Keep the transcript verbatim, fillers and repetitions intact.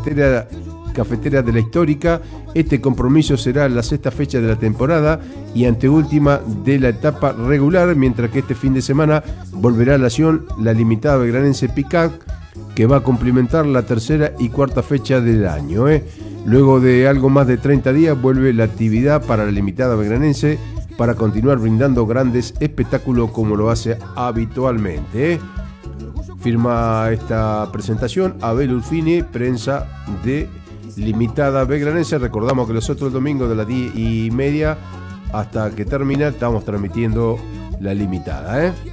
cafetera, cafetera de la Histórica. Este compromiso será la sexta fecha de la temporada y anteúltima de la etapa regular, mientras que este fin de semana volverá a la acción la limitada belgranense Picac, que va a complementar la tercera y cuarta fecha del año. ¿eh? Luego de algo más de treinta días vuelve la actividad para la limitada belgranense para continuar brindando grandes espectáculos como lo hace habitualmente. ¿eh? Firma esta presentación Abel Ulfini, prensa de Limitada Belgranense. Recordamos que los otros domingos de las diez y media hasta que termina estamos transmitiendo la limitada. ¿eh?